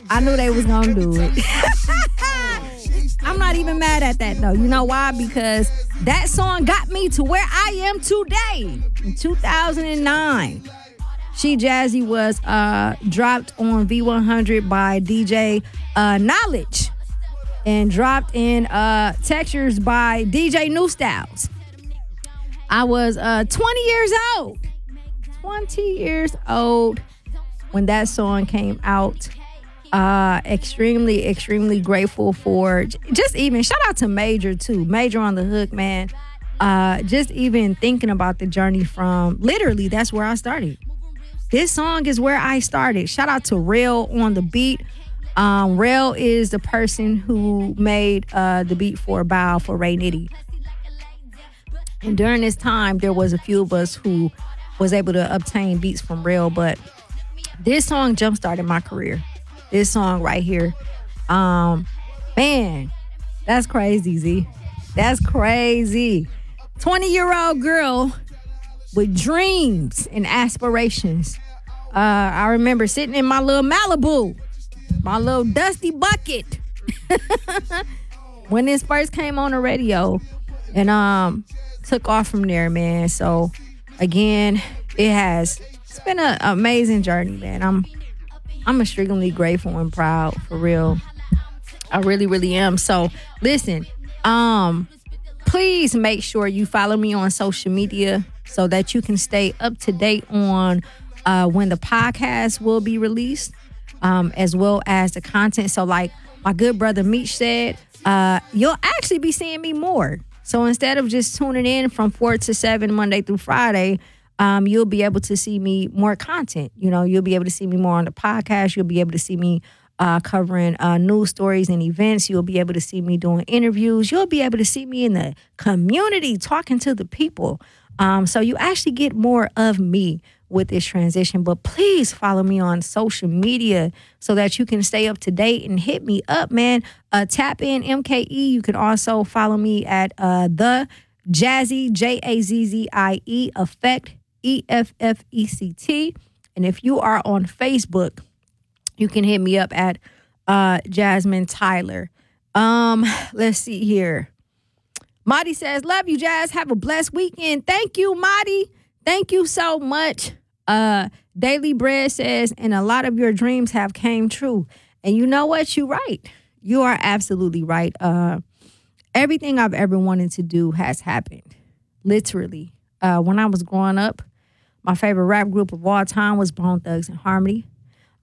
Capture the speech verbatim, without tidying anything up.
I knew they was gonna do it. I'm not even mad at that though. You know why? Because that song got me to where I am today. In two thousand nine, She Jazzy was uh, dropped on V one hundred by D J uh, Knowledge and dropped in uh, Textures by D J New Styles. I was uh, twenty years old. twenty years old when that song came out. Uh, extremely, extremely grateful for just even shout out to Major too. Major on the hook, man. Uh, just even thinking about the journey from literally that's where I started. This song is where I started. Shout out to Rail on the beat. Um, Rail is the person who made uh, the beat for Bow for Ray Nitty. And during this time, there was a few of us who was able to obtain beats from Rail, but this song jump-started my career. This song right here. Um, man, that's crazy, Z. That's crazy. twenty-year-old girl with dreams and aspirations. Uh, I remember sitting in my little Malibu, my little dusty bucket, when this first came on the radio, and um, took off from there, man. So, again, it has it's been an amazing journey, man. I'm I'm extremely grateful and proud, for real. I really, really am. So, listen, um, please make sure you follow me on social media so that you can stay up to date on uh, when the podcast will be released, um, as well as the content. So, like my good brother Meech said, uh, you'll actually be seeing me more. So, instead of just tuning in from four to seven Monday through Friday, Um, you'll be able to see me more content. You know, you'll be able to see me more on the podcast. You'll be able to see me uh, covering uh, news stories and events. You'll be able to see me doing interviews. You'll be able to see me in the community talking to the people. Um, so you actually get more of me with this transition. But please follow me on social media so that you can stay up to date and hit me up, man. Uh, tap in M K E. You can also follow me at uh, the Jazzy, J A Z Z I E, Effect, E F F E C T. And if you are on Facebook, you can hit me up at uh, Jasmine Tyler. Um, let's see here. Marty says, love you, Jazz. Have a blessed weekend. Thank you, Marty. Thank you so much. Uh, Daily Bread says, and a lot of your dreams have came true. And you know what? You're right. You are absolutely right. Uh, everything I've ever wanted to do has happened. Literally. Uh, when I was growing up, my favorite rap group of all time was Bone Thugs and Harmony.